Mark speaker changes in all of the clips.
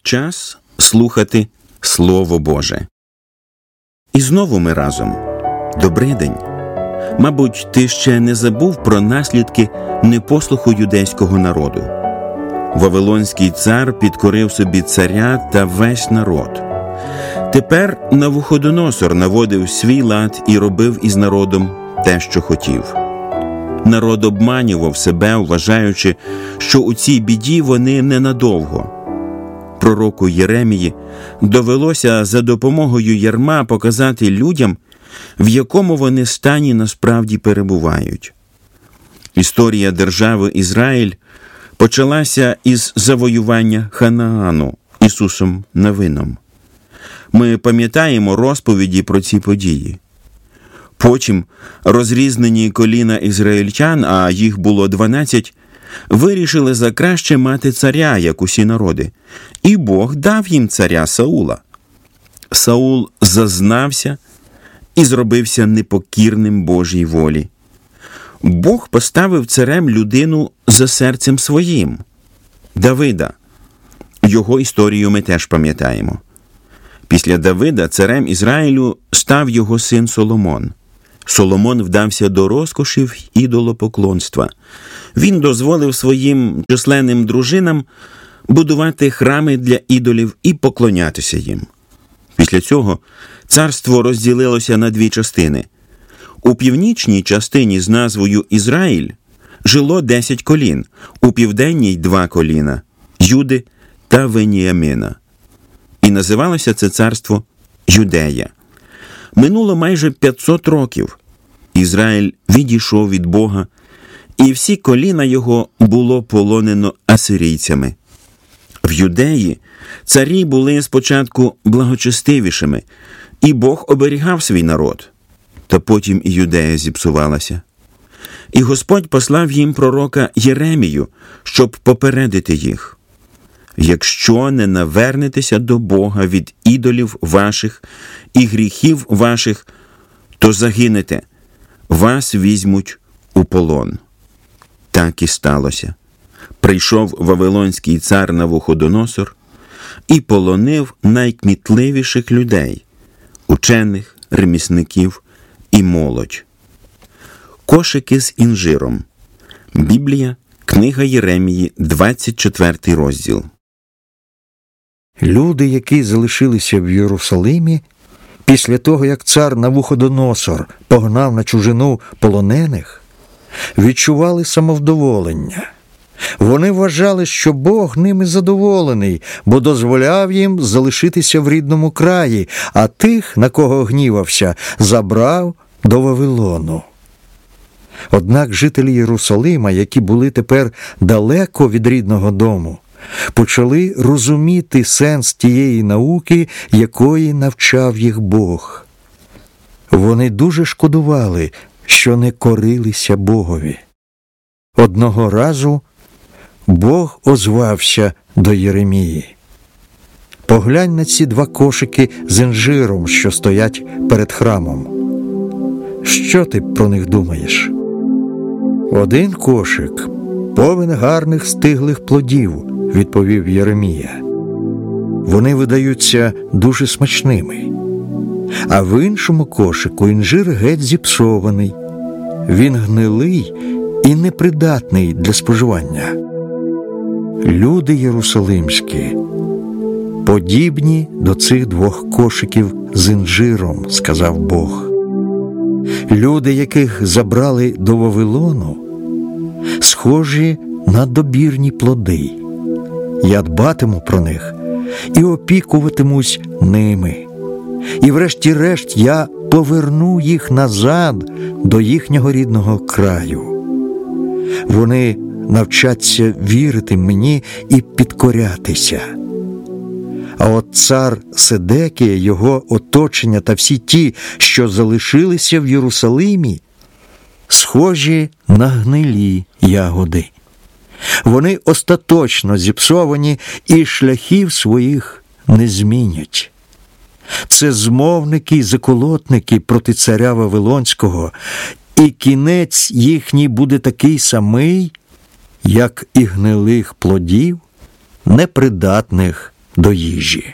Speaker 1: Час слухати Слово Боже. І знову ми разом. Добрий день. Мабуть, ти ще не забув про наслідки непослуху юдейського народу. Вавилонський цар підкорив собі царя та весь народ. Тепер Навуходоносор наводив свій лад і робив із народом те, що хотів. Народ обманював себе, вважаючи, що у цій біді вони ненадовго. Пророку Єремії довелося за допомогою ярма показати людям, в якому вони стані насправді перебувають. Історія держави Ізраїль почалася із завоювання Ханаану Ісусом Навином. Ми пам'ятаємо розповіді про ці події. Потім розрізнені коліна ізраїльтян, а їх було 12, вирішили за краще мати царя, як усі народи, і Бог дав їм царя Саула. Саул зазнався і зробився непокірним Божій волі. Бог поставив царем людину за серцем своїм – Давида. Його історію ми теж пам'ятаємо. Після Давида царем Ізраїлю став його син Соломон. Соломон вдався до розкошів ідолопоклонства. Він дозволив своїм численним дружинам будувати храми для ідолів і поклонятися їм. Після цього царство розділилося на дві частини. У північній частині з назвою Ізраїль жило 10 колін, у південній – 2 коліна – Юди та Веніамина. І називалося це царство Юдея. Минуло майже 500 років. Ізраїль відійшов від Бога, і всі коліна його було полонено асирійцями. В Юдеї царі були спочатку благочестивішими, і Бог оберігав свій народ. Та потім і Юдея зіпсувалася. І Господь послав їм пророка Єремію, щоб попередити їх. «Якщо не навернетеся до Бога від ідолів ваших і гріхів ваших, то загинете, вас візьмуть у полон». Так і сталося. Прийшов вавилонський цар Навуходоносор і полонив найкмітливіших людей – учених, ремісників і молодь. Кошики з інжиром. Біблія, книга Єремії, 24 розділ.
Speaker 2: Люди, які залишилися в Єрусалимі, після того, як цар Навуходоносор погнав на чужину полонених, відчували самовдоволення. Вони вважали, що Бог ними задоволений, бо дозволяв їм залишитися в рідному краї, а тих, на кого гнівався, забрав до Вавилону. Однак жителі Єрусалима, які були тепер далеко від рідного дому, почали розуміти сенс тієї науки, якої навчав їх Бог. Вони дуже шкодували, що не корилися Богові. Одного разу Бог озвався до Єремії. «Поглянь на ці 2 кошики з інжиром, що стоять перед храмом. Що ти про них думаєш? Один кошик повен гарних стиглих плодів», – відповів Єремія. «Вони видаються дуже смачними. А в іншому кошику інжир геть зіпсований. Він гнилий і непридатний для споживання. Люди єрусалимські подібні до цих 2 кошиків з інжиром», – сказав Бог. «Люди, яких забрали до Вавилону, схожі на добірні плоди. Я дбатиму про них і опікуватимусь ними. І врешті-решт я поверну їх назад до їхнього рідного краю. Вони навчаться вірити мені і підкорятися. А от цар Седекія, його оточення та всі ті, що залишилися в Єрусалимі, схожі на гнилі ягоди. Вони остаточно зіпсовані і шляхів своїх не змінять. Це змовники й заколотники проти царя Вавилонського, і кінець їхній буде такий самий, як і гнилих плодів, непридатних до їжі.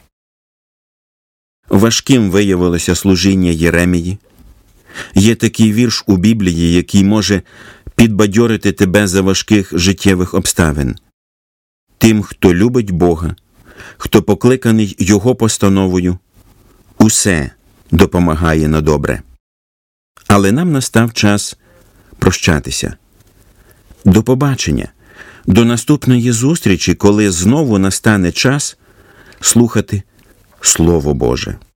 Speaker 1: Важким виявилося служіння Єремії. Є такий вірш у Біблії, який може підбадьорити тебе за важких життєвих обставин. Тим, хто любить Бога, хто покликаний Його постановою, усе допомагає на добре. Але нам настав час прощатися. До побачення, до наступної зустрічі, коли знову настане час слухати Слово Боже.